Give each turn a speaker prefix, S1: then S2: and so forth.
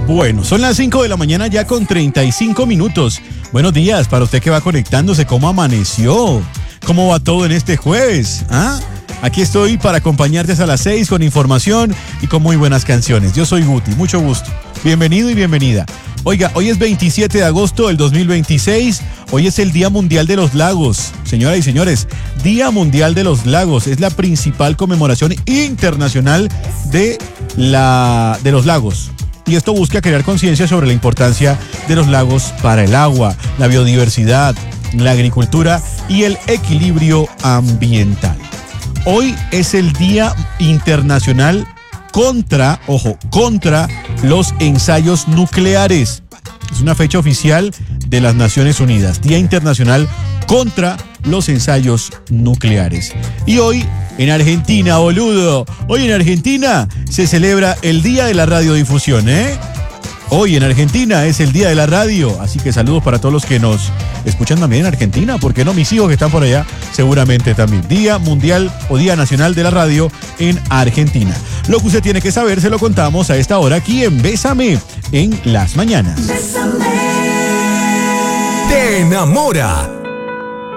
S1: Bueno, son las 5 de la mañana ya con 35 minutos. Buenos días para usted que va conectándose. ¿Cómo amaneció? ¿Cómo va todo en este jueves? Aquí estoy para acompañarte hasta las 6 con información y con muy buenas canciones. Yo soy Guti, mucho gusto. Bienvenido y bienvenida. Oiga, hoy es 27 de agosto del 2026. Hoy es el Día Mundial de los Lagos. Señoras y señores, Día Mundial de los Lagos. Es la principal conmemoración internacional de los lagos. Y esto busca crear conciencia sobre la importancia de los lagos para el agua, la biodiversidad, la agricultura y el equilibrio ambiental. Hoy es el Día Internacional contra los ensayos nucleares. Es una fecha oficial de las Naciones Unidas. Día Internacional contra los ensayos nucleares. Y hoy en Argentina, boludo, hoy en Argentina se celebra el Día de la Radiodifusión, Hoy en Argentina es el Día de la Radio, así que saludos para todos los que nos escuchan también en Argentina, ¿por qué no? Mis hijos que están por allá seguramente también. Día Mundial o Día Nacional de la Radio en Argentina. Lo que usted tiene que saber se lo contamos a esta hora aquí en Bésame en las mañanas.
S2: Bésame. Te enamora